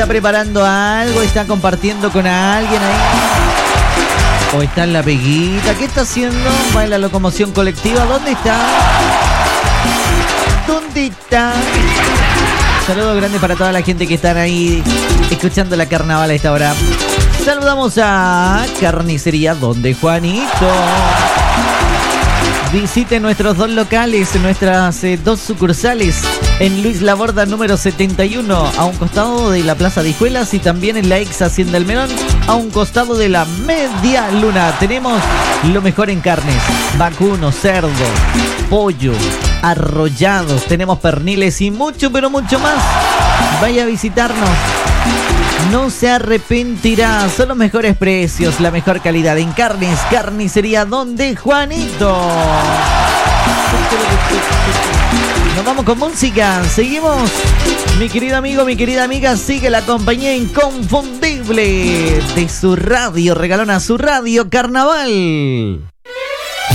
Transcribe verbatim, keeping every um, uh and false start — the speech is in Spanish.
¿Está preparando algo? ¿Está compartiendo con alguien ahí? ¿O está en la peguita? ¿Qué está haciendo? ¿Va en la locomoción colectiva? ¿Dónde está? ¿Dónde está? Saludos grandes para toda la gente que están ahí escuchando la carnaval a esta hora. Saludamos a Carnicería Donde Juanito. Visiten nuestros dos locales, nuestras eh, dos sucursales en Luis Laborda número setenta y uno, a un costado de la Plaza de Hijuelas, y también en la ex Hacienda El Melón, a un costado de la Media Luna. Tenemos lo mejor en carnes: vacuno, cerdo, pollo, arrollados, tenemos perniles y mucho, pero mucho más. Vaya a visitarnos. No se arrepentirá. Son los mejores precios, la mejor calidad en carnes. Carnicería Donde Juanito. Nos vamos con música. Seguimos. Mi querido amigo, mi querida amiga, sigue la compañía inconfundible de su radio regalona, su radio Carnaval.